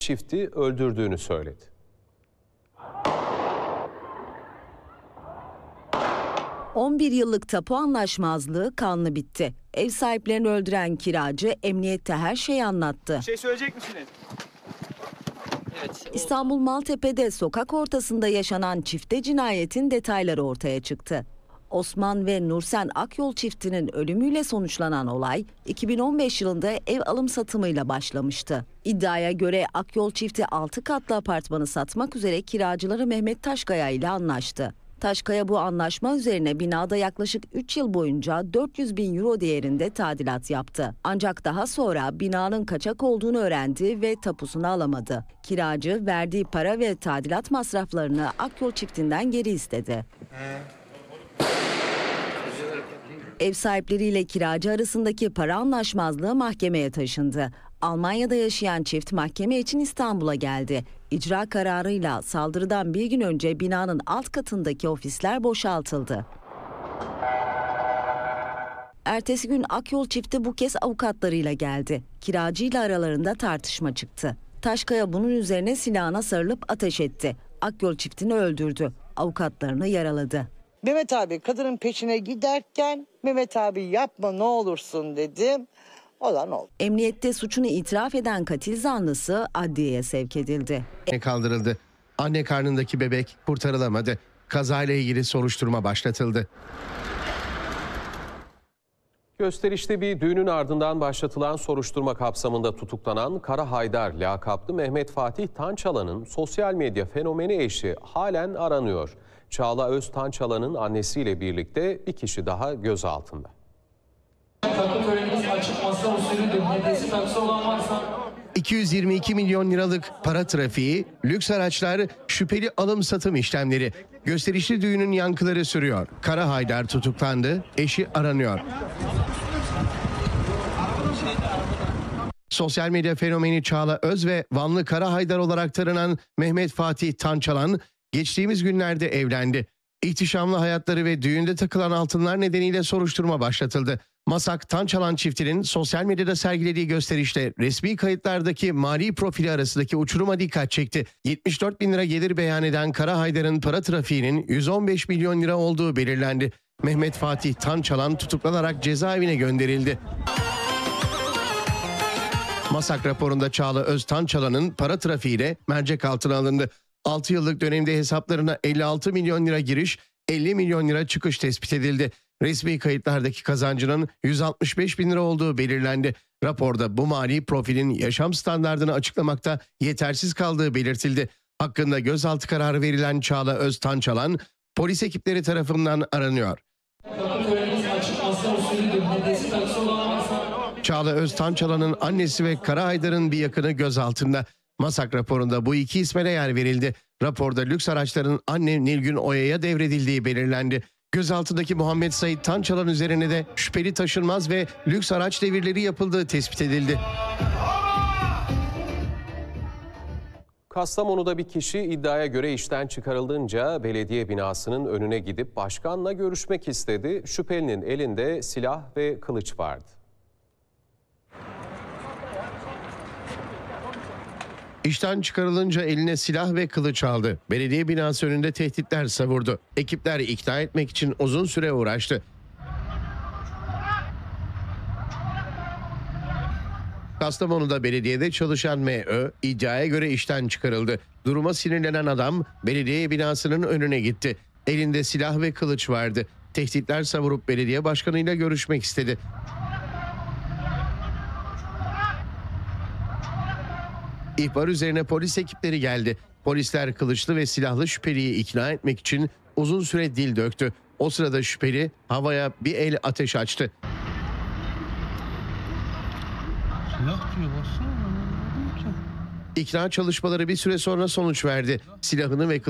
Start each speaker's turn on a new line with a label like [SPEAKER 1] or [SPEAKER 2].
[SPEAKER 1] çifti öldürdüğünü söyledi.
[SPEAKER 2] ...11 yıllık tapu anlaşmazlığı kanlı bitti. Ev sahiplerini öldüren kiracı emniyette her şeyi anlattı.
[SPEAKER 3] Bir şey söyleyecek misiniz?
[SPEAKER 2] Evet. İstanbul Maltepe'de sokak ortasında yaşanan çifte cinayetin detayları ortaya çıktı. Osman ve Nursen Akyol çiftinin ölümüyle sonuçlanan olay 2015 yılında ev alım satımıyla başlamıştı. İddiaya göre Akyol çifti 6 katlı apartmanı satmak üzere kiracıları Mehmet Taşkaya ile anlaştı. Taşkaya bu anlaşma üzerine binada yaklaşık 3 yıl boyunca 400 bin euro değerinde tadilat yaptı. Ancak daha sonra binanın kaçak olduğunu öğrendi ve tapusunu alamadı. Kiracı verdiği para ve tadilat masraflarını Akyol çiftinden geri istedi. Ev sahipleriyle kiracı arasındaki para anlaşmazlığı mahkemeye taşındı. Almanya'da yaşayan çift mahkeme için İstanbul'a geldi. İcra kararıyla saldırıdan bir gün önce binanın alt katındaki ofisler boşaltıldı. Ertesi gün Akyol çifti bu kez avukatlarıyla geldi. Kiracıyla aralarında tartışma çıktı. Taşkaya bunun üzerine silahına sarılıp ateş etti. Akyol çiftini öldürdü. Avukatlarını yaraladı.
[SPEAKER 4] Mehmet abi kadının peşine giderken Mehmet abi yapma ne olursun dedim. Olan oldu.
[SPEAKER 2] Emniyette suçunu itiraf eden katil zanlısı adliyeye sevk edildi.
[SPEAKER 5] Kaldırıldı. Anne karnındaki bebek kurtarılamadı. Kazayla ilgili soruşturma başlatıldı.
[SPEAKER 1] Gösterişli bir düğünün ardından başlatılan soruşturma kapsamında tutuklanan Kara Haydar lakaplı Mehmet Fatih Tançalan'ın sosyal medya fenomeni eşi halen aranıyor. Çağla Öz Tançalan'ın annesiyle birlikte bir kişi daha gözaltında.
[SPEAKER 6] Takı törenimiz açık masa usulüdür. Hediyesi taksı olan varsa...
[SPEAKER 5] 222 milyon liralık para trafiği, lüks araçlar, şüpheli alım-satım işlemleri. Gösterişli düğünün yankıları sürüyor. Kara Haydar tutuklandı, eşi aranıyor. Sosyal medya fenomeni Çağla Öz ve Vanlı Kara Haydar olarak tanınan Mehmet Fatih Tançalan geçtiğimiz günlerde evlendi. İhtişamlı hayatları ve düğünde takılan altınlar nedeniyle soruşturma başlatıldı. Masak Tançalan çiftinin sosyal medyada sergilediği gösterişte resmi kayıtlardaki mali profili arasındaki uçuruma dikkat çekti. 74 bin lira gelir beyan eden Kara Haydar'ın para trafiğinin 115 milyon lira olduğu belirlendi. Mehmet Fatih Tançalan tutuklanarak cezaevine gönderildi. Masak raporunda Çağla Öz Tançalan'ın para trafiğiyle mercek altına alındı. 6 yıllık dönemde hesaplarına 56 milyon lira giriş, 50 milyon lira çıkış tespit edildi. Resmi kayıtlardaki kazancının 165 bin lira olduğu belirlendi. Raporda bu mali profilin yaşam standardını açıklamakta yetersiz kaldığı belirtildi. Hakkında gözaltı kararı verilen Çağla Öz Tançalan, polis ekipleri tarafından aranıyor. Çağla Öz Tançalan'ın annesi ve Kara Haydar'ın bir yakını gözaltında. Masak raporunda bu iki isme de yer verildi. Raporda lüks araçların anne Nilgün Oya'ya devredildiği belirlendi. Gözaltındaki Muhammed Sait Tançalan üzerine de şüpheli taşınmaz ve lüks araç devirleri yapıldığı tespit edildi.
[SPEAKER 1] Kastamonu'da bir kişi iddiaya göre işten çıkarıldığınca belediye binasının önüne gidip başkanla görüşmek istedi. Şüphelinin elinde silah ve kılıç vardı.
[SPEAKER 5] İşten çıkarılınca eline silah ve kılıç aldı. Belediye binası önünde tehditler savurdu. Ekipler ikna etmek için uzun süre uğraştı. Kastamonu'da belediyede çalışan M.Ö. iddiaya göre işten çıkarıldı. Duruma sinirlenen adam belediye binasının önüne gitti. Elinde silah ve kılıç vardı. Tehditler savurup belediye başkanıyla görüşmek istedi. İhbar üzerine polis ekipleri geldi. Polisler kılıçlı ve silahlı şüpheliyi ikna etmek için uzun süre dil döktü. O sırada şüpheli havaya bir el ateş açtı.
[SPEAKER 7] Silah diyor baksana.
[SPEAKER 5] İkna çalışmaları bir süre sonra sonuç verdi. Silahını ve